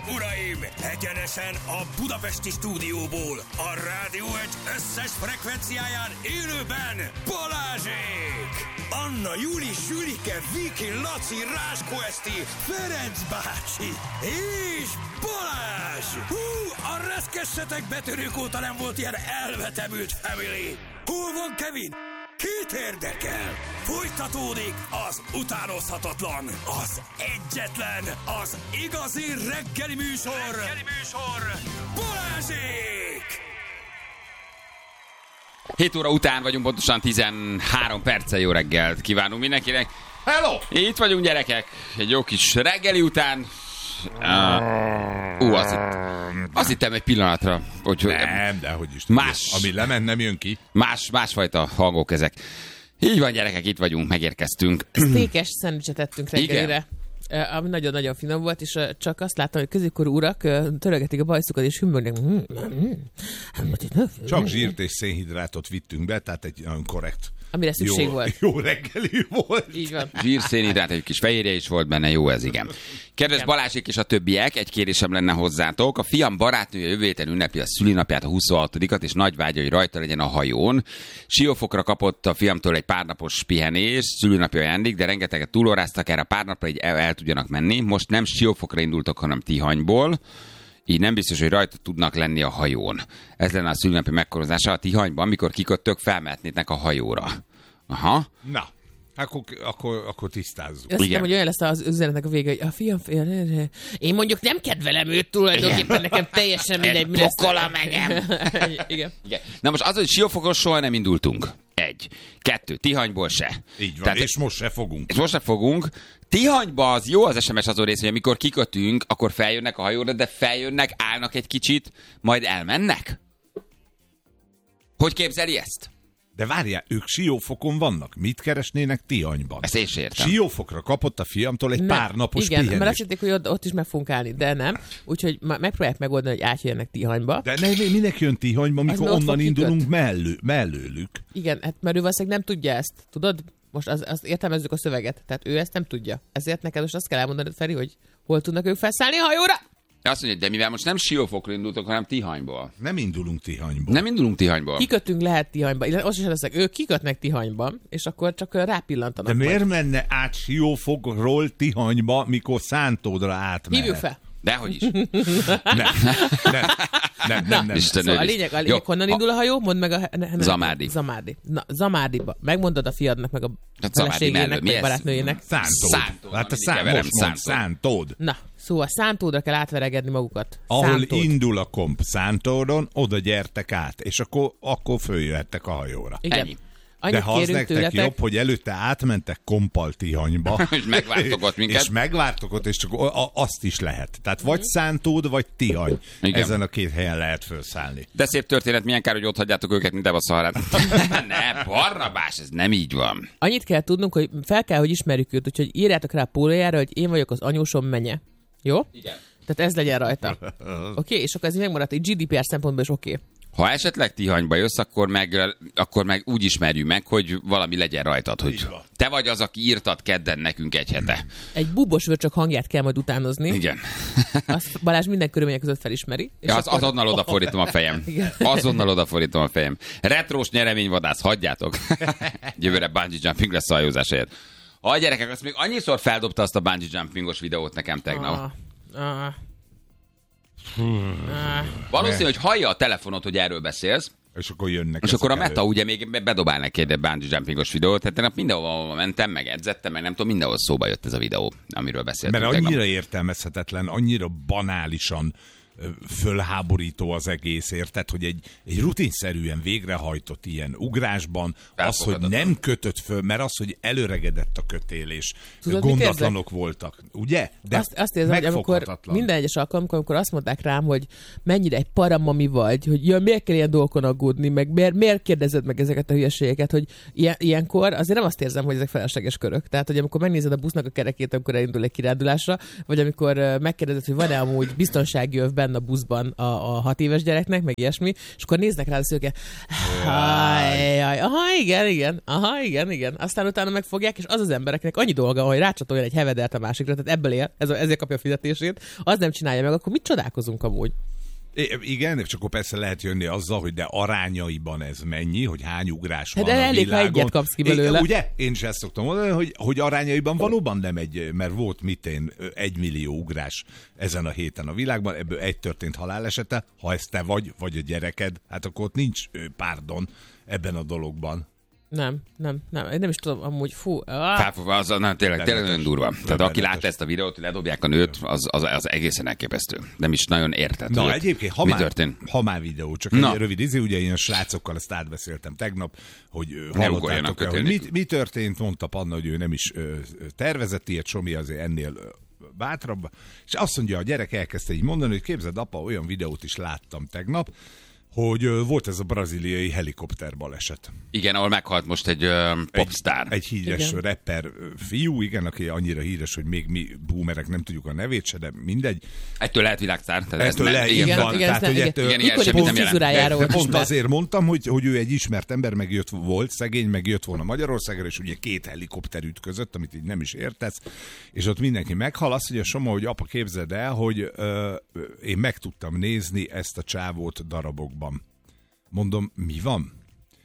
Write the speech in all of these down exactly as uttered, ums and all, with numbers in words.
uraim! Egyenesen a budapesti stúdióból, a Rádió egy összes frekvenciáján élőben Balázsék! Anna, Júli, Zsülike, Viki, Laci, Ráskó Eszti, Ferenc bácsi és Balázs! Hú, a reszkessetek betörők óta nem volt ilyen elvetemült family! Hol van Kevin? Kit érdekel? Folytatódik az utánozhatatlan, az egyetlen, az igazi reggeli műsor, reggeli műsor, Balázsék! hét óra után vagyunk, pontosan tizenhárom perccel. Jó reggelt kívánunk mindenkinek. Hello! Itt vagyunk, gyerekek, egy jó kis reggeli után. Uh, ú, azt, hitt, azt hittem egy pillanatra, hogy nem, de hogy is más, tudja, ami lement, nem jön ki. Más, másfajta hangok ezek. Így van, gyerekek, itt vagyunk, megérkeztünk. Sztékes szendvicset ettünk reggelire, ami nagyon-nagyon finom volt, és csak azt láttam, hogy középkorú urak törögetik a bajszukat, és hümmögnek. Csak zsírt és szénhidrátot vittünk be, tehát egy nagyon korrekt. Amire szükség jó, volt. Jó reggeli volt. Így van. Zsír, szénhidrát, egy kis fehérje is volt benne, jó ez, igen. Kedves Balázsék és a többiek, egy kérésem lenne hozzátok. A fiam barátnője jövő héten ünnepli a szülinapját, a huszonhatodikat, és nagy vágya, hogy rajta legyen a hajón. Siófokra kapott a fiamtól egy pár napos pihenés, szülinapi ajándék, de rengeteget túlóráztak erre a pár napra, így el, el tudjanak menni. Most nem Siófokra indultak, hanem Tihanyból. Így nem biztos, hogy rajta tudnak lenni a hajón. Ez lenne a szülinapi megkorozása a Tihanyban, amikor kiköttök, felmehetnének a hajóra. Aha. Na, akkor, akkor, akkor tisztázzuk. Azt hiszem, hogy olyan lesz az üzenetnek a vége, hogy a fiam, fiam, én mondjuk nem kedvelem őt tulajdonképpen, nekem teljesen mindegy, mi lesz. Pokola megem. Igen. Igen. Na most az, hogy Siófokon soha nem indultunk. Egy. Kettő. Tihanyból se. Így van, Tehát, és most se fogunk. És most se fogunk. Tihanyba az jó az es em es azon rész, hogy amikor kikötünk, akkor feljönnek a hajóra, de feljönnek, állnak egy kicsit, majd elmennek? Hogy képzeli ezt? De várjál, ők Siófokon vannak. Mit keresnének Tihanyban? Ezt én sem értem. Siófokra kapott a fiamtól egy Nem. pár napos Igen, pihenést. mert azt hitték, hogy ott, ott is meg fogunk állni, de nem. Úgyhogy megpróbálják megoldani, hogy átjönnek Tihanyba. De ne, minek jön Tihanyba, mikor mert ott onnan fog indulunk mellő, mellőlük? Igen, hát mert ő valószínűleg nem tudja ezt. Tudod? Most az, az értelmezzük a szöveget. Tehát ő ezt nem tudja. Ezért neked most azt kell elmondanod, Feri, hogy hol tudnak ők felszállni a hajóra? Azt mondja, de mivel most nem Siófokra indultok, hanem Tihanyból. Nem indulunk Tihanyból. Nem indulunk Tihanyból. Kikötünk lehet Tihanyba. Azt is leszek, ők kikötnek Tihanyba, és akkor csak rápillantanak. De miért majd. menne át Siófokról Tihanyba, mikor Szántódra átmehet? Hívjuk fel. Dehogy is. Nem, nem, nem, nem, nem. Isten Szóval a őriz. lényeg, a lényeg Jó, honnan ha- indul a hajó? Mondd meg a... Ne, ne, Zamádi. Zamádi. Na, Zamádiba. Megmondod a fiadnak, meg a Hát Zamádi mellett. feleségének, Mi meg ez? barátnőjének. Szántód. Szántód, Hát a mindig szán, keverem, most mond, Szántód. Szántód. Na, szóval Szántódra kell átveregedni magukat. Ahol Szántód. indul a komp Szántódon, oda gyertek át, és akkor, akkor följöhettek a hajóra. Igen. Ennyi. Annyit De ha az kérünk nektek tőletek, jobb, hogy előtte átmentek kompal Tihanyba. És megvártok ott minket. És megvártok ott, és csak a- a- azt is lehet. Tehát vagy Szántód, vagy Tihany. Igen. Ezen a két helyen lehet felszállni. De szép történet, milyen kár, hogy ott hagyjátok őket, mint a szaharát. Ne, Barnabás, ez nem így van. annyit kell tudnunk, hogy fel kell, hogy ismerjük őt, úgyhogy írjátok rá a pólójára, hogy én vagyok az anyósom menye. Jó? Igen. Tehát ez legyen rajta. Oké? Okay? És akkor ez így megmaradt, egy gé dé pé er szempontból is oké. Okay. Ha esetleg Tihanyba jössz, akkor meg, akkor meg úgy ismerjük meg, hogy valami legyen rajtad, hogy Így van. te vagy az, aki írtad kedden nekünk egy hete. Egy bubos vörcsök hangját kell majd utánozni. Igen. Azt Balázs minden körülmények között felismeri. És Ja, az, akkor... azonnal odafordítom a fejem. Igen. Azonnal odafordítom a fejem. Retrós nyereményvadász, hagyjátok. Jövőre bungee jumping lesz a hajózásért. A gyerekek, azt még annyiszor feldobta azt a bungee jumpingos videót nekem tegnap. Ah, ah. Valószínű, hogy hallja a telefonot, hogy erről beszélsz, És akkor jönnek. és akkor a ezek Meta elő. ugye még bedobál neki egy bungee jumpingos videót, tehát tegnap mindenhol mentem, meg edzettem, meg nem tudom, mindenhol szóba jött ez a videó, amiről beszéltünk Mert tegnap. annyira értelmezhetetlen, annyira banálisan ö, fölháborító az egész, érted, hogy egy, egy rutinszerűen végrehajtott ilyen ugrásban az, hogy nem kötött föl, mert az, hogy előregedett a kötél, és Tudod, mit gondatlanok voltak, ugye? De azt, azt érzem, hogy amikor megfoghatatlan. minden egyes alkalomkor, amikor azt mondták rám, hogy mennyire egy paramami vagy, hogy ja, miért kell ilyen dolgokon aggódni, meg miért, miért kérdezed meg ezeket a hülyeségeket, hogy ilyen, ilyenkor azért nem azt érzem, hogy ezek felesleges körök. Tehát, hogy amikor megnézed a busznak a kerekét, amikor elindul egy kirándulásra, vagy amikor uh, megkérdezed, hogy van-e amúgy biztonsági öv benne benne a buszban a, a hat éves gyereknek, meg ilyesmi, és akkor néznek rá a szőke. Aha, igen, igen, aha, igen, igen. Aztán utána megfogják, és az az embereknek annyi dolga, hogy rácsatoljon egy hevedert a másikra, tehát ebből él, ez, ezért kapja a fizetését, az nem csinálja meg, akkor mit csodálkozunk amúgy? É, igen, és akkor persze lehet jönni azzal, hogy de arányaiban ez mennyi, hogy hány ugrás hát van a elég, világon. ha egyet kapsz ki belőle. É, ugye? Én is ezt szoktam mondani, hogy, hogy arányaiban valóban nem egy, mert volt mitén egy millió ugrás ezen a héten a világban, ebből egy történt halálesete, ha ez te vagy, vagy a gyereked, hát akkor ott nincs párdon ebben a dologban. Nem, nem, nem. Én nem is tudom, amúgy fú. Ah. Felfogva, az nem, tényleg, tényleg nagyon durva. Tehát aki látta ezt a videót, hogy ledobják a nőt, az, az, az egészen elképesztő. Nem is nagyon érted. Na egyébként, ha mi már, történt? ha már videó, csak Na. egy rövid izé, ugye én a srácokkal ezt átbeszéltem tegnap, hogy Ne hallottátok el, hogy kötélni. mi, mi történt, mondta Panna, hogy ő nem is ö, tervezett ilyet, Somi azért ennél ö, bátrabb, és azt mondja, a gyerek elkezdte így mondani, hogy képzeld, apa, olyan videót is láttam tegnap, hogy ö, volt ez a braziliai helikopter baleset. Igen, ahol meghalt most egy uh, popstar. Egy, egy híres Igen. rapper fiú, igen, aki annyira híres, hogy még mi boomerek nem tudjuk a nevét se, de mindegy. Ettől lehet világsztár. Tehát ez Ettől nem, le, igen, igen, igen, van. igen, Tehát, igen, hogy igen. ettől, Igen, ilyen Mikor semmit pont nem jelent. frizurájára volt Pont ismer. azért mondtam, hogy, hogy ő egy ismert ember, meg jött volt, szegény, meg jött volna Magyarországra, és ugye két helikopter ütközött, amit így nem is értesz, és ott mindenki meghal. Azt mondja Soma, hogy apa, képzeld el, hogy ö, én meg tudtam nézni ezt a csávót darabokban. Mondom, mi van?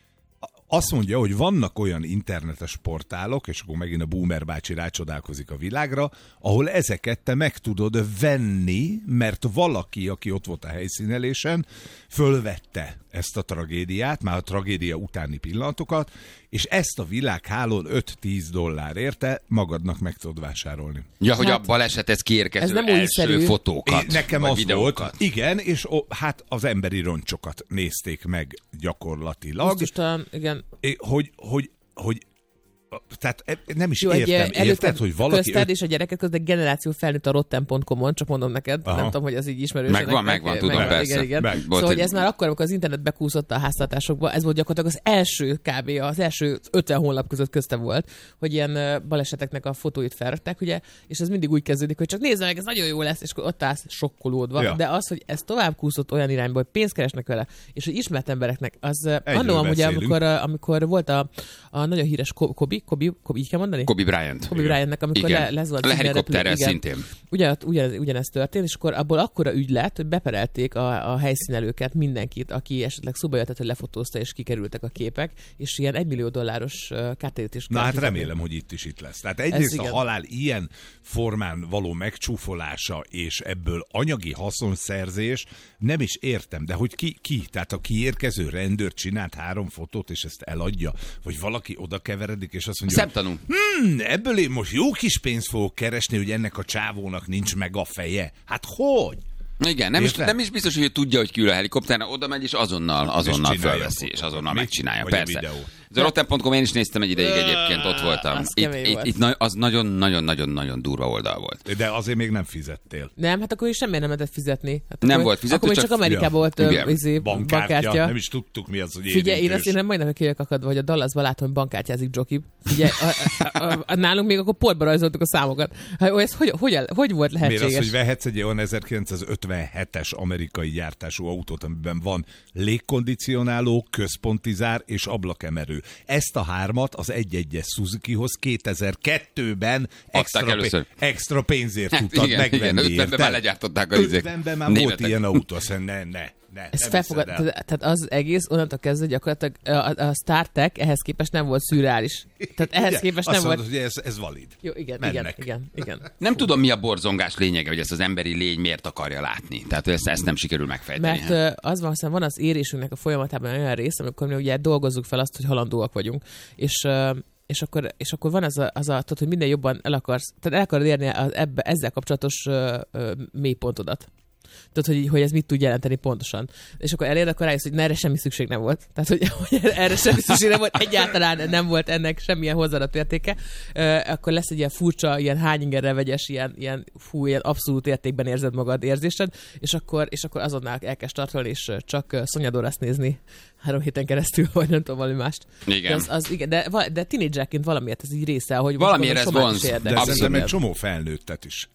Azt mondja, hogy vannak olyan internetes portálok, és akkor megint a Boomer bácsi rácsodálkozik a világra, ahol ezeket te meg tudod venni, mert valaki, aki ott volt a helyszínelésen, fölvette ezt a tragédiát, már a tragédia utáni pillanatokat, és ezt a világhálón öt-tíz dollár érte magadnak meg tudod vásárolni. Ja, hogy Hát, a balesethez kiérkező ez nem első újszerű. fotókat, É, nekem vagy az videókat. volt, igen, és ó, hát az emberi roncsokat nézték meg gyakorlatilag. Biztosan, igen. É, hogy, hogy, hogy tehát e- nem is Jó, egy értem, érted, előtted hogy valaki... közted és a gyerekek között egy generáció felnőtt a rotten pont com-on, csak mondom neked, Aha. nem tudom, hogy az így ismerős. Megvan, megvan, tudom, megvan, persze. Igen, igen. Meg- volt Szóval, hogy egy- ez már akkor, amikor az internet bekúszott a háztartásokba, ez volt gyakorlatilag az első kb. Az első ötven honlap között közte volt, hogy ilyen ö, baleseteknek a fotóit felrakták, ugye, és ez mindig úgy kezdődik, hogy csak nézd meg, ez nagyon jó lesz, és akkor ott állsz sokkolódva. Ja. De az, hogy ez tovább kúszott olyan irányba, hogy pénzt keresnek vele, és hogy ismert embereknek, az ö, Egyről annó, ugye, beszélünk. amikor, ö, amikor volt a, a nagyon híres Ko- Kobi, Kobi, Kobi, így kell mondani? Kobe Bryant. Kobe Bryantnek, amikor Igen. le, lezuhant Le minden helikopterrel repülő, igen. szintén. Ugyan, ugyanez, ugyanez történt, és akkor abból akkora ügy lett, hogy beperelték a, a helyszínelőket, mindenkit, aki esetleg szóba jöhetett, hogy lefotózta, és kikerültek a képek, és ilyen egymillió dolláros uh, kártérítést Na kell hát fizetni. remélem, hogy itt is itt lesz. Tehát egyrészt a igen. halál ilyen formán való megcsúfolása, és ebből anyagi haszonszerzés, nem is értem, de hogy ki, ki? Tehát a kiérkező rendőr csinált három fotót, és ezt eladja? Vagy valaki oda keveredik, és azt mondja, Szemtanú. Hmm, ebből én most jó kis pénzt fogok keresni, hogy ennek a csávónak nincs meg a feje. Hát hogy? Igen, nem is, Érted? nem is biztos, hogy ő tudja, hogy kiül a helikopteren, oda megy, és azonnal, azonnal És csinálja felveszi, a és fotót. azonnal Mi? megcsinálja. Vagy a Persze. videó. Ez a rotten pont com én is néztem egy ideig egyébként, ott voltam. az Itt, kemény itt, volt. itt na- az nagyon-nagyon-nagyon-nagyon durva oldal volt. De azért még nem fizettél. Nem, hát akkor is semmiért nem lehetett fizetni. Hát Nem akkor, volt fizető, akkor még csak- csak Amerikában ja. volt ö, Igen. izé, Bankkártya, bankkártya. nem is tudtuk mi az, hogy Figyelj, én érintős. azt én majdnem kijövök akadva, hogy a Dallasban látom, hogy bankkártyázik Joki. Figyelj, a, a, a, a, nálunk még akkor portba rajzoltuk a számokat. Hát, ez hogy, hogy, hogy volt Miért az, lehetséges? hogy vehetsz egy olyan ezerkilencszázötvenhetes amerikai gyártású autót, amiben van légkondicionáló, központi zár és ablakemerő. Ezt a hármat az egy egyes Suzukihoz kétezer-kettőben extra, először. pe- extra pénzért Hát tudtad igen, megvenni. igen, ötvenben érted? már legyártották a izék. ötvenben már volt Németek. ilyen autó, azt mondja, ne, ne, ne. Ez nem felfogad, hiszed el. tehát, tehát az egész onnantól kezdve gyakorlatilag a, a StarTech ehhez képest nem volt szürreális. Tehát ehhez Ugye? képest Azt nem volt... mondod, hogy ez, ez valid. Jó, igen, Mennek. igen, igen, igen. Nem tudom, mi a borzongás lényege, hogy ezt az emberi lény miért akarja látni. Tehát ezt, ezt nem sikerül megfejteni. Mert ö, az van, aztán van az érésünknek a folyamatában olyan rész, amikor mi ugye dolgozzuk fel azt, hogy halandóak vagyunk. És ö, és akkor, és akkor van az a, az a tudod, hogy minden jobban el akarsz, tehát el akarod érni az ebbe, ezzel kapcsolatos ö, ö, mélypontodat. Tudod, hogy, hogy ez mit tud jelenteni pontosan. És akkor elér, akkor rájössz, hogy na, erre semmi szükség nem volt. Tehát, hogy, hogy erre semmi szükség nem volt, egyáltalán nem volt ennek semmilyen hozzáadott értéke. Uh, akkor lesz egy ilyen furcsa, ilyen hányingerrel vegyes, ilyen, ilyen, fú, ilyen abszolút értékben érzed magad érzésed, és akkor, és akkor azonnal elkezd startolni, és csak Szonyadórást nézni három héten keresztül, vagy nem tudom, valami mást. Igen. De, az, az, igen, de, va- de tínédzserként valamiért ez így része, hogy Valamiért most ez Somát vonz. is érdekel. De Abszolút. szerintem egy csomó felnőttet is.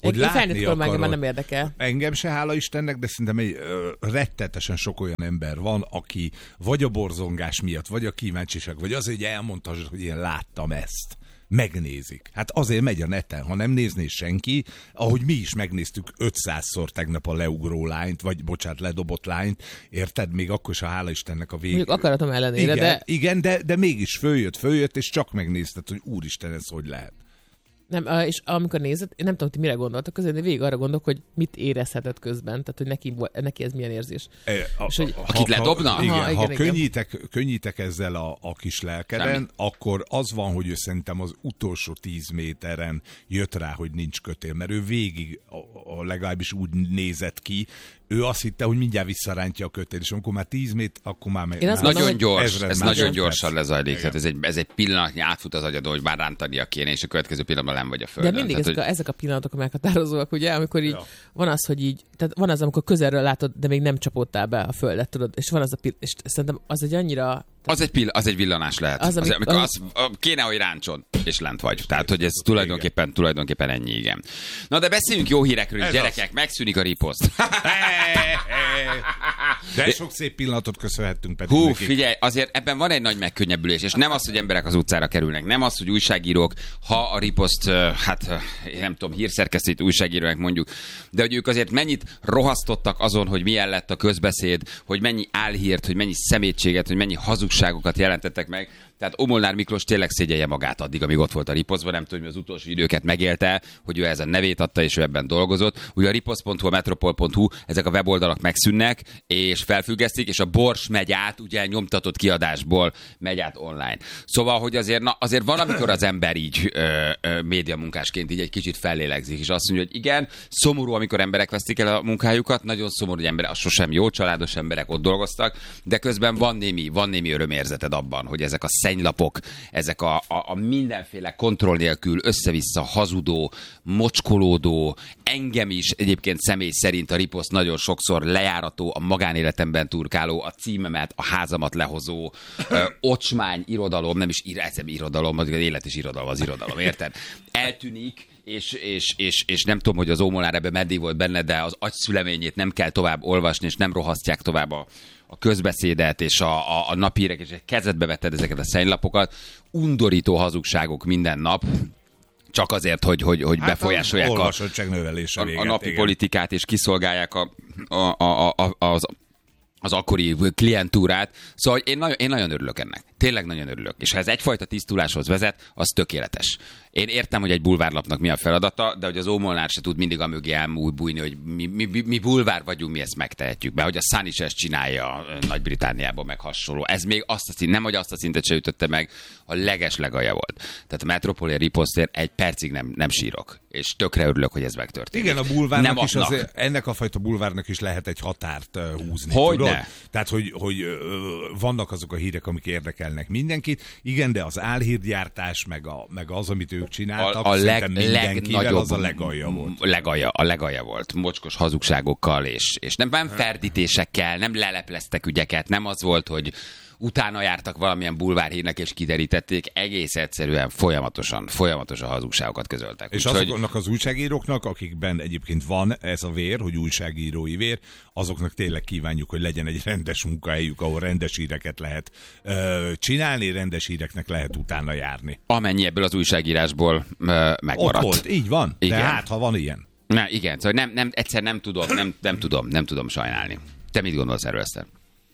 hogy Én felnőtt koromban engem már nem érdekel. Engem se, hála Istennek, de szerintem egy ö, rettetesen sok olyan ember van, aki vagy a borzongás miatt, vagy a kíváncsiság, vagy azért, hogy elmondta, hogy én láttam ezt. Megnézik. Hát azért megy a neten, ha nem nézné senki, ahogy mi is megnéztük ötszázszor tegnap a leugró lányt, vagy bocsánat, ledobott lányt, érted? Még akkor is a hála Istennek a vég... Mondjuk akaratom ellenére, igen, de... Igen, de, de mégis följött, följött, és csak megnézted, hogy úristen, ez hogy lehet. Nem, és amikor nézed, én nem tudom, hogy végig gondoltak közben, de végig arra gondolok, hogy mit érezhetett közben, tehát hogy neki, neki ez milyen érzés. E, a, és hogy, akit ledobna? Igen, Aha, ha igen, könnyítek, könnyítek ezzel a, a kis lelkeden, Semmi. akkor az van, hogy ő szerintem az utolsó tíz méteren jött rá, hogy nincs kötél, mert ő végig, a, a legalábbis úgy nézett ki, ő azt hitte, hogy mindjárt visszarántja a kötél, és amikor már tíz méter, akkor már... Én azt már Nagyon gyors, ezred ez másodperc. nagyon gyorsan lezajlik. Tehát ez egy, ez egy pillanatnyi átfut az agyadon, hogy már rántania kéne, és a következő pillanatban nem vagy a földön. de mindig Tehát, ezek, hogy... a, ezek a pillanatok meghatározóak, ugye, amikor így Ja. van az, hogy így, tehát van az, amikor közelről látod, de még nem csapódtál be a földet, tudod, és van az a pillanat, és szerintem az egy annyira... Az egy, pill- az egy villanás lehet. Az, Az, amik- amikor az- az, kéne, hogy ráncson, és lent vagy. Tehát, hogy ez tulajdonképpen, tulajdonképpen ennyi, igen. Na, de beszéljünk jó hírekről is, Ez gyerekek, az. megszűnik a riposzt. De sok szép pillanatot köszönhettünk pedig Hú, nekik. figyelj, azért ebben van egy nagy megkönnyebbülés, és nem az, hogy emberek az utcára kerülnek, nem az, hogy újságírók, ha a riposzt, hát én nem tudom, hírszerkesztőt újságírónak mondjuk, de hogy ők azért mennyit rohasztottak azon, hogy milyen lett a közbeszéd, hogy mennyi álhírt, hogy mennyi szemétséget, hogy mennyi hazugságokat jelentettek meg. Tehát Molnár Miklós tényleg szégyelje magát addig, amíg ott volt a riposztban, nem tudom, hogy az utolsó időket megélte, hogy ő ezen nevét adta, és ő ebben dolgozott. Ugye a riposzt pont hu, a metropol pont hu, ezek a weboldalak megszűnnek, és felfüggesztik, és a Bors megy át, ugye nyomtatott kiadásból megy át online. Szóval, hogy azért, na, azért van, amikor az ember így ö, ö, médiamunkásként így egy kicsit fellélegzik, és azt mondja, hogy igen, szomorú, amikor emberek vesztik el a munkájukat, nagyon szomorú, hogy emberek, az sosem jó, családos emberek ott dolgoztak, de közben van némi, van némi örömérzeted abban, hogy ezek a szenylapok, ezek a, a, a mindenféle kontroll nélkül össze-vissza hazudó, mocskolódó, engem is egyébként személy szerint a riposzt nagyon sokszor lejárató, a magánéletemben turkáló, a címemet, a házamat lehozó, ö, ocsmány irodalom, nem is ír, irodalom, az élet is irodalom, az irodalom, érted? Eltűnik, és, és, és, és nem tudom, hogy az Ómolnár ebben meddig volt benne, de az agyszüleményét nem kell tovább olvasni, és nem rohasztják tovább a, a közbeszédet, és a, a, a napírek, és kezedbe vetted ezeket a szennylapokat. Undorító hazugságok minden nap, csak azért, hogy, hogy, hogy Hát befolyásolják a, a, a, a napi politikát, és kiszolgálják a, a, a, a, az, az akkori klientúrát. Szóval én nagyon, én nagyon örülök ennek. Tényleg nagyon örülök. És ha ez egyfajta tisztuláshoz vezet, az tökéletes. Én értem, hogy egy bulvárlapnak mi a feladata, de hogy az Ómolnár se tud mindig amögé elmúlbújni, hogy mi, mi, mi, mi bulvár vagyunk, mi ezt megtehetjük be. Hogy a Sun is ezt csinálja Nagy-Britániában, meg hasonló. Ez még azt a szint, nem, hogy azt a szintet se ütötte meg, a leges legalja volt. Tehát a Metropol riposztért egy percig nem, nem sírok. És tökre örülök, hogy ez megtörténik. Igen, a bulvárnak nem is adnak. azért, ennek a fajta bulvárnak is lehet egy határt uh, húzni. Hogyne. Tudod? Tehát, hogy, hogy uh, vannak azok a hírek, amik érdekelnek mindenkit. Igen, de az álhírgyártás, meg, a, meg az, amit ők csináltak, a, a leg, mindenkivel legnagyobb, az a legalja volt. Legalja, a legalja volt. Mocskos hazugságokkal, és, és nem, nem ferdítésekkel, nem lelepleztek ügyeket, nem az volt, hogy utána jártak valamilyen bulvárhírnek, és kiderítették, egész egyszerűen folyamatosan, folyamatosan hazugságokat közöltek. És Úgyhogy... azoknak az újságíróknak, akikben egyébként van ez a vér, hogy újságírói vér, azoknak tényleg kívánjuk, hogy legyen egy rendes munkahelyük, ahol rendes híreket lehet ö, csinálni, rendes híreknek lehet utána járni. Amennyi ebből az újságírásból ö, megmaradt. Ott volt, így van. Igen. De hát, ha van ilyen. Na, igen, szóval nem, nem, egyszer nem tudom, nem, nem tudom, nem tudom sajnálni. Te mit gondolsz erről, Eszter?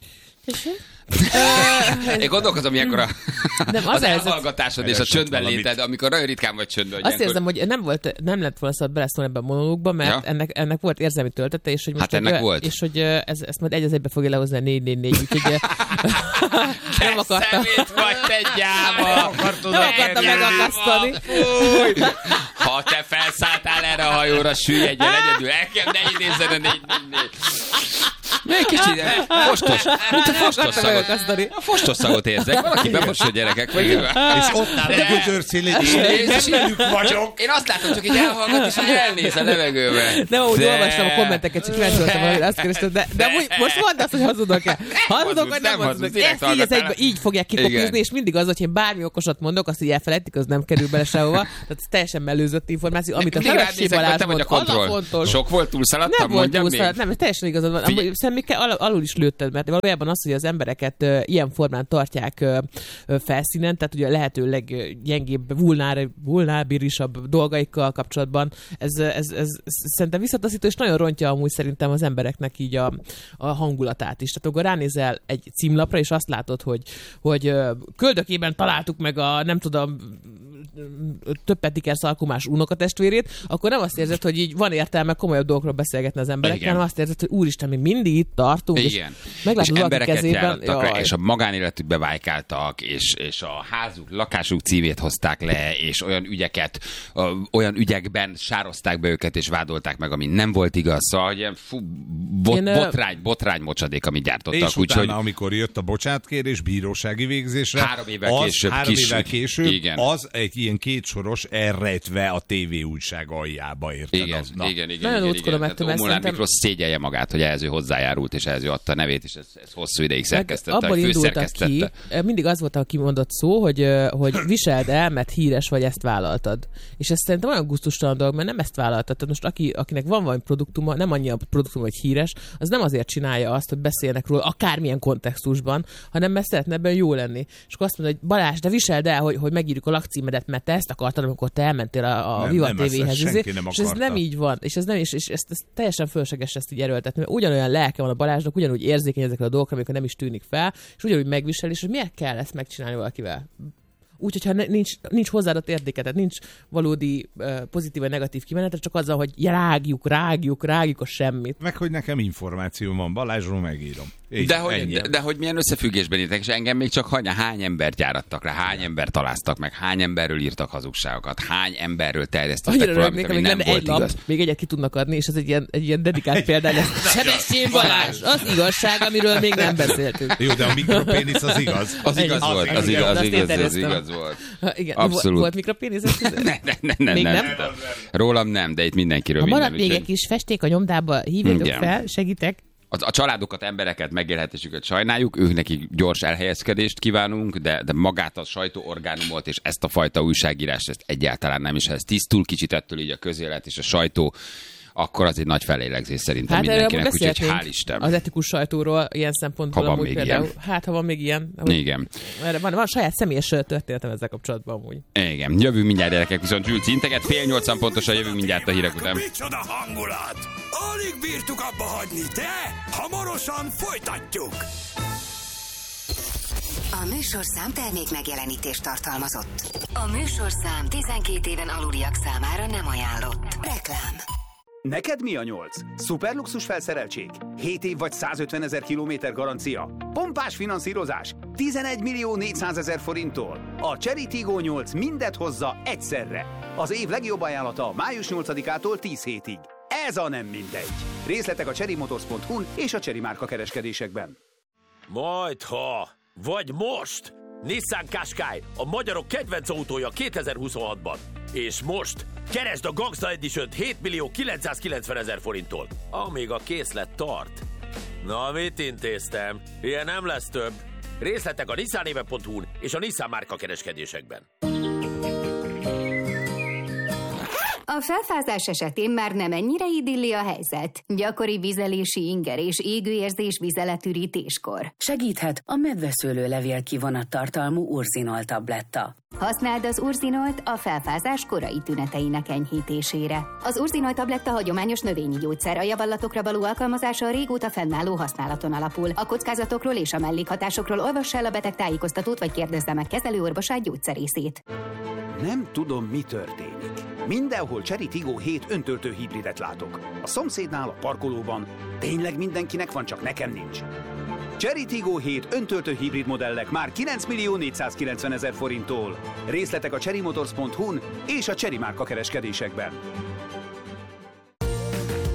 Én gondolkozom ilyenkor a, Nem, az az helyzet- elhallgatásod és a Elesett csöndben valamit. léted, amikor nagyon ritkán vagy csöndben. Azt érzem, hogy nem volt, nem lett volna szabad beleszólni ebben a monológba, mert Ja. ennek, ennek volt érzelmi töltete, és hogy most Hát ennek hogy, volt. és hogy ez, ezt majd egy az egybe fogja lehozni a négy négy négy, úgyhogy nem akartam. Szemét vagy te gyáva! Nem akartam megakasztani. Fúj! Ha te felszálltál erre a hajóra, süllyedjen egyedül, el kell ne idézzen a négy négy négy. Még kicsit fostos, mint a fostos szagot. A fostos szagot érzek. Valaki bemosod gyerekek. Vagy és ott áll egy gödörszél, és velük vagyok. Én azt látom, csak így elhallgat, és így elnéz a levegőbe. Nem, ahogy olvastam a kommenteket, csak kíváncsi voltam, hogy azt kerestem, de, de úgy, most mondd azt, hogy hazudok-e. Hazudok, vagy nem hazudok. Ezt így, egybe, így fogják kikopizni, és mindig az, hogy én bármi okosat mondok, azt így elfelejtik, az nem kerül bele sehova. Tehát ez teljesen mellőzött információ, amit a Felessi Balázs mond. Alapfontos. Sok volt, túlszaladtam, mondjam még? Nem, nem, teljesen igazad van. Szerintem al- alul is lőtted, mert valójában az, hogy az embereket uh, ilyen formán tartják uh, uh, felszínen, tehát ugye a lehető leggyengébb, vulnár, vulnábilisabb dolgaikkal kapcsolatban, ez, ez, ez, ez szerintem visszataszító, és nagyon rontja amúgy szerintem az embereknek így a, a hangulatát is. Tehát amikor ránézel egy címlapra, és azt látod, hogy, hogy uh, köldökében találtuk meg a, nem tudom, több petiker szalkumás unokatestvérét, akkor nem azt érzed, hogy így van értelme komolyabb dolgokról beszélgetni az emberekkel, hanem azt érzed, hogy úristen, mi mindig itt tartunk, igen. és meglátod és valaki kezében. És a magánéletükbe vájkáltak, és, és a házuk, lakásuk címét hozták le, és olyan ügyeket, olyan ügyekben sározták be őket, és vádolták meg, ami nem volt igaz. Szóval, hogy ilyen fú, bot, Én, botrány, botrány mocsadék, amit gyártottak. És utána, úgy, amikor jött a bocsátkérés bírósági végzésre, három évvel az, később, három kis, évvel később igen. az egy ilyen kétsoros elrejtve a tévé újság aljába, érted? Igen, az, igen, igen. Nagyon igen, igen. Molnár szerintem... Miklós szégyelje magát, hogy ehhez ő hozzájárult, és ehhez ő adta a nevét, és ez, ez hosszú ideig szerkesztette, abból indultak ki, mindig az volt a kimondott szó, hogy, hogy viseld el, mert híres vagy, ezt vállaltad. És ez szerintem olyan gusztustalan dolog, mert nem ezt vállaltad. Tehát most aki, akinek van valami produktuma, nem annyi a produktum, hogy híres, az nem azért csinálja azt, hogy beszélnek róla akármilyen kontextusban, hanem mert szeretne ebben jó lenni. És akkor azt mondod, hogy Balázs, de viseld el, hogy, hogy megírjuk a lakcímedet, mert te ezt akartad, amikor te elmentél a, a Viva té véhez. És ez nem így van. És ez nem is, és ezt, ezt teljesen fölösleges ezt így erőltetni, mert ugyanolyan lelke van a Balázsnak, ugyanúgy érzékeny ezekre a dolgokra, amikor nem is tűnik fel, és ugyanúgy megvisel, és hogy miért kell ezt megcsinálni valakivel. Úgy, hogyha ne, nincs, nincs hozzáadott értéke, tehát nincs valódi uh, pozitív vagy negatív kimenetre, csak azzal, hogy rágjuk, rágjuk, rágjuk a semmit. Meg, hogy nekem információ van, Balázsról megírom. Így, de, hogy, de, de hogy milyen összefüggésben írtak, és engem még csak hanya, hány embert gyárattak le, hány embert találtak meg, hány emberről írtak hazugságokat, hány emberről terjesztettek valamit, ami nem volt egy lap, igaz. Még egyet ki tudnak adni, és ez egy ilyen, egy ilyen dedikált példány. Sebestyén Balázs, az igazság, amiről még nem beszéltünk. Jó, de a mikropénisz az igaz. Az igaz az volt, az igaz, az igaz, az igaz volt. Igen. Abszolút. Volt mikropénisz? Ne, ne, ne, ne, még nem. nem? Rólam nem, de itt mindenkiről ha minden. Ha marad még egy kis festék a nyomdába, hívjátok fel, segítek. A, a családokat, embereket, megélhetésüket sajnáljuk, ők nekik gyors elhelyezkedést kívánunk, de, de magát a sajtóorgánumot és ezt a fajta újságírást ezt egyáltalán nem is. Ha ez tisztul kicsit ettől így a közélet és a sajtó, akkor az egy nagy felélegzés szerintem hát mindenkinek, úgyhogy hál' Isten. Az etikus sajtóról ilyen szempontból ha amúgy például. Ilyen. Hát, ha van még ilyen. Ahogy, igen. Van, van saját személyes történetem ezzel kapcsolatban amúgy. Igen. Jövünk mindjárt, gyerekek, viszont Zsülci integet, fél nyolcan pontosan jövünk mindjárt a hírek után. Micsoda hangulat! Alig bírtuk abba hagyni, de hamarosan folytatjuk! A műsorszám termék megjelenítést tartalmazott. A műsorszám tizenkét éven aluliak számára nem ajánlott. Reklám. Neked mi a nyolc? Szuperluxus felszereltség? hét év vagy százötven ezer kilométer garancia? Pompás finanszírozás? tizenegy millió négyszázezer forinttól? A Chery Tiggo nyolc mindet hozza egyszerre. Az év legjobb ajánlata május nyolcadikától tíz hétig. Ez a nem mindegy. Részletek a chery motors pont hu és a Chery márka kereskedésekben. Majdha, vagy most! Nissan Qashqai, a magyarok kedvenc autója kétezer-huszonhatban. És most keresd a Gangsta Edition-t hét millió kilencszázkilencvenezer forinttól, amíg a készlet tart. Na, mit intéztem? Ilyen nem lesz több. Részletek a nissanéve pont hu és a Nissan márka kereskedésekben. A felfázás esetén már nem ennyire idilli a helyzet. Gyakori vizelési inger és égőérzés vizeletürítéskor. Segíthet a medveszőlőlevél kivonat tartalmú urzinol tabletta. Használd az urzinolt a felfázás korai tüneteinek enyhítésére. Az urzinol tabletta hagyományos növényi gyógyszer, a javallatokra való alkalmazása a régóta fennálló használaton alapul. A kockázatokról és a mellékhatásokról olvass el a beteg tájékoztatót, vagy kérdezze meg kezelőorvosát gyógyszerészét. Nem tudom, mi történik. Mindenhol Chery Tiggo hét öntöltő hibridet látok. A szomszédnál, a parkolóban. Tényleg mindenkinek van, csak nekem nincs. Chery Tiggo hét öntöltő hibrid modellek már kilenc millió négyszázkilencven ezer forinttól. Részletek a chery motors pont hu és a Chery márka kereskedésekben.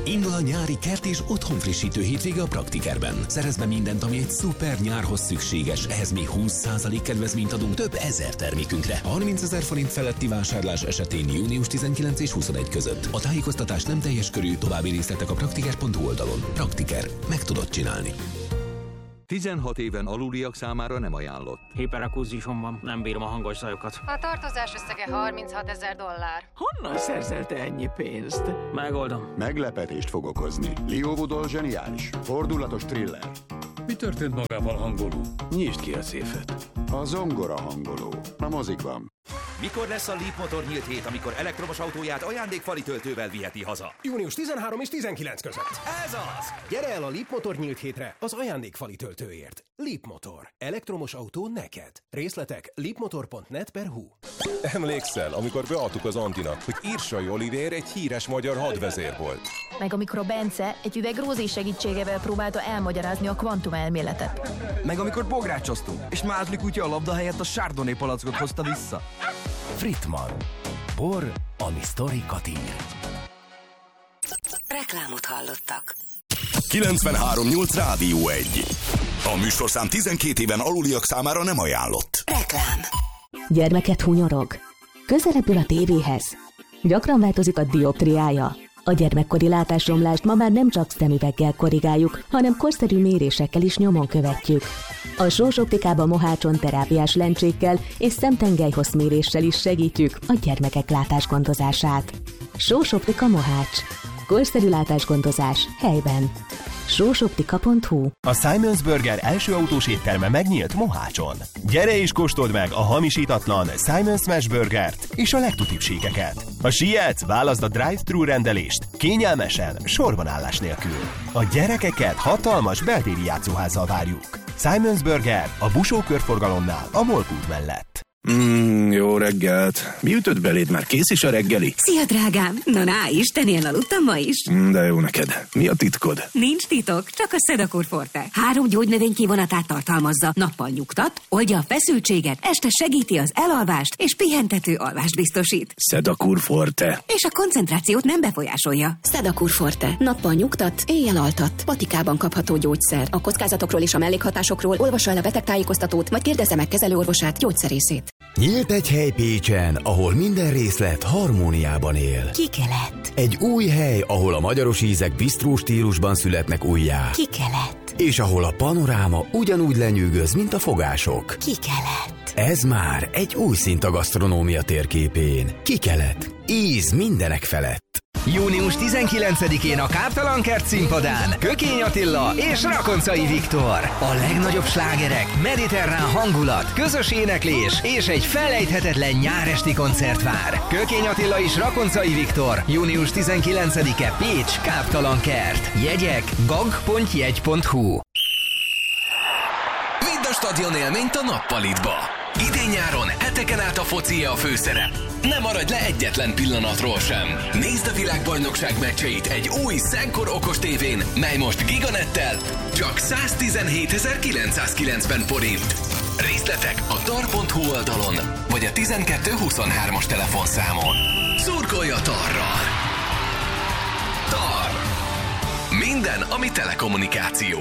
Indul a nyári kert és otthonfrissítő hétvége a Praktikerben. Szerezd be mindent, ami egy szuper nyárhoz szükséges. Ehhez még húsz százalék kedvezményt adunk több ezer termékünkre. harmincezer forint feletti vásárlás esetén június tizenkilenc és huszonegy között. A tájékoztatás nem teljes körű, további részletek a praktiker pont hu oldalon. Praktiker. Meg tudod csinálni. tizenhat éven aluliak számára nem ajánlott. Hiperakúzison van, nem bírom a hangos zajokat. A tartozás összege harminchatezer dollár. Honnan szerzelte ennyi pénzt? Megoldom. Meglepetést fog okozni. Leo Woodall zseniális. Fordulatos thriller. Mi történt magával hangoló? Nyisd ki a széfet. A zongora hangoló. A mozikban. Mikor lesz a Leap Motor nyílt hét, amikor elektromos autóját ajándékfali töltővel viheti haza? június tizenharmadika és tizenkilencedike között. Ez az! Gyere el a Leap Motor nyílt hétre az ajándékfali töltőért. Leap Motor. Elektromos autó neked. Részletek leapmotor pont net per hu. Emlékszel, amikor beadtuk az Antinak, hogy Irsai Olivér egy híres magyar hadvezér volt? Meg amikor a Bence egy üveg rózsi segítségével próbálta elmagyarázni a kvantumelméletet. Meg amikor bográcsoztunk, és Mázli kutya a labda helyett a Chardonnay palackot hozta vissza. Fritman. Bor, ami sztorikat ír. Reklámot hallottak. kilencvenhárom nyolc Rádió egy. A műsorszám tizenkét éven aluliak számára nem ajánlott. Reklám. Gyermeket hunyorog? Közelebbül a tévéhez. Gyakran változik a dioptriája. A gyermekkori látásromlást ma már nem csak szemüveggel korrigáljuk, hanem korszerű mérésekkel is nyomon követjük. A Sós Optikában Mohácson terápiás lencsékkel és szemtengelyhosszméréssel is segítjük a gyermekek látásgondozását. Sós Optika Mohács. Korszerű látásgondozás helyben. sósoptika pont hu. A Simons Burger első autós étterme megnyílt Mohácson. Gyere és kóstold meg a hamisítatlan Simons Smash Burgert és a legtutibbségeket. Ha sietsz, válaszd a drive-thru rendelést, kényelmesen, sorban állás nélkül. A gyerekeket hatalmas beltéri játszóházzal várjuk. Simons Burger a Busó körforgalomnál, a Molkút mellett. Mm, jó reggelt. Mi ütött beléd? Már kész is a reggeli? Szia, drágám! Na, na, Istenén aludtam ma is. Mm, de jó neked. Mi a titkod? Nincs titok, csak a Sedakur Forte. Három gyógynövény kivonatát tartalmazza. Nappal nyugtat, oldja a feszültséget, este segíti az elalvást, és pihentető alvást biztosít. Sedakur Forte. És a koncentrációt nem befolyásolja. Sedakur Forte. Nappal nyugtat, éjjel altat. Patikában kapható gyógyszer. A kockázatokról és a mellékhatásokról olvassa el a betegtájékoztatót, majd kérdezze meg kezelőorvosát, gyógyszerészét. Nyílt egy hely Pécsen, ahol minden részlet harmóniában él. Kikelet. Egy új hely, ahol a magyaros ízek bisztró stílusban születnek újjá. Kikelet. És ahol a panoráma ugyanúgy lenyűgöz, mint a fogások. Kikelet. Ez már egy új szint a gasztronómia térképén. Kikelet. Íz mindenek felett. június tizenkilencedikén a Káptalan Kert színpadán Kökény Attila és Rakoncai Viktor. A legnagyobb slágerek, mediterrán hangulat, közös éneklés és egy felejthetetlen nyáresti koncert vár. Kökény Attila és Rakoncai Viktor. június tizenkilencedike Pécs, Káptalan Kert. Jegyek gag pont jegy pont hu. Vidd a stadion élményt a Nappalitba. Idén-nyáron heteken át a foci a főszerep. Ne maradj le egyetlen pillanatról sem. Nézd a világbajnokság meccseit egy új Szenkor okos tévén, mely most Giganettel csak száztizenhétezer-kilencszázkilencven forint. Részletek a tar pont hu oldalon, vagy a tizenkettő huszonhármas telefonszámon. Szurkolj a Tarral! Tar. Minden, ami telekommunikáció.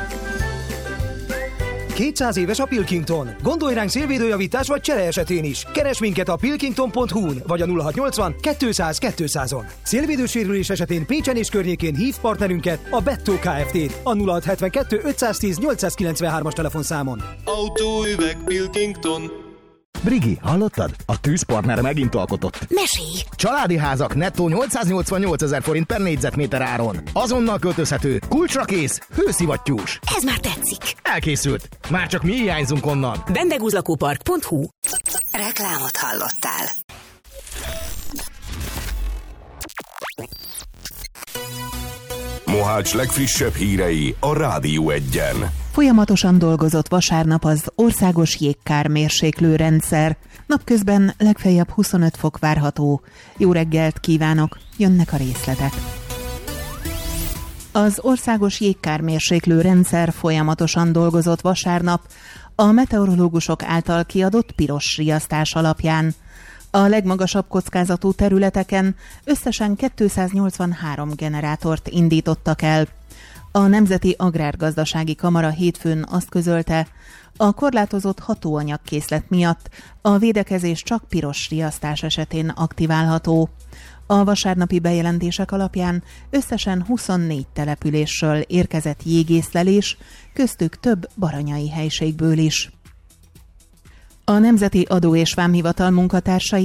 kétszáz éves a Pilkington. Gondolj ránk szélvédőjavítás vagy csere esetén is. Keres minket a pilkington pont hu-n vagy a nulla hatszáznyolcvan kétszáz kétszázon. Szélvédősérülés esetén Pécsen és környékén hív partnerünket, a Bettó Kft-t a nulla hatszázhetvenkettő ötszáztíz nyolcszázkilencvenhármas telefonszámon. Autóüveg Pilkington. Brigi, hallottad? A tűzpartner megint alkotott. Mesélj! Családi házak nettó nyolcszáznyolcvannyolcezer forint per négyzetméter áron. Azonnal költözhető, kulcsra kész, hőszivattyús. Ez már tetszik. Elkészült. Már csak mi hiányzunk onnan. bendegúzlakópark pont hu. Reklámot hallottál. Mohács legfrissebb hírei a Rádió egyen. Folyamatosan dolgozott vasárnap az országos jégkármérséklő rendszer. Napközben legfeljebb huszonöt fok várható. Jó reggelt kívánok, jönnek a részletek. Az országos jégkármérséklő rendszer folyamatosan dolgozott vasárnap a meteorológusok által kiadott piros riasztás alapján. A legmagasabb kockázatú területeken összesen kétszáznyolcvanhárom generátort indítottak el. A Nemzeti Agrárgazdasági Kamara hétfőn azt közölte, a korlátozott hatóanyagkészlet miatt a védekezés csak piros riasztás esetén aktiválható. A vasárnapi bejelentések alapján összesen huszonnégy településről érkezett jégészlelés, köztük több baranyai helységből is. A Nemzeti Adó és Vámhivatal munkatársai